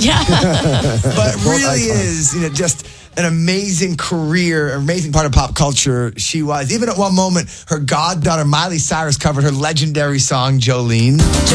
Yeah. But really is, just an amazing career, amazing part of pop culture she was. Even at one moment, her goddaughter Miley Cyrus covered her legendary song, Jolene.